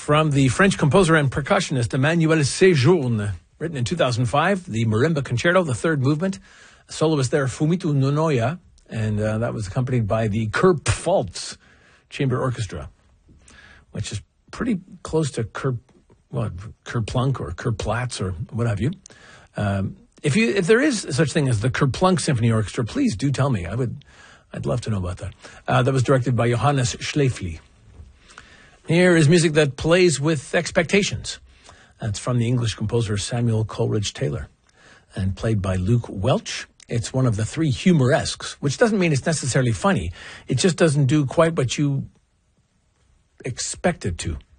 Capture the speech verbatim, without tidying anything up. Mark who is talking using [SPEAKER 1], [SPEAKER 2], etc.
[SPEAKER 1] From the French composer and percussionist Emmanuel Sejourne, written in two thousand five, the Marimba Concerto, the third movement. Soloist there, Fumito Nonoya, and uh, that was accompanied by the Kerpfalz Chamber Orchestra, which is pretty close to Kerp, what, Kerplunk or Kerplatz or what have you. Um, if you if there is such thing as the Kerplunk Symphony Orchestra, please do tell me. I would, I'd love to know about that. Uh, that was directed by Johannes Schläfli. Here is music that plays with expectations. That's from the English composer Samuel Coleridge Taylor and played by Luke Welch. It's one of the three humoresques, which doesn't mean it's necessarily funny. It just doesn't do quite what you expect it to.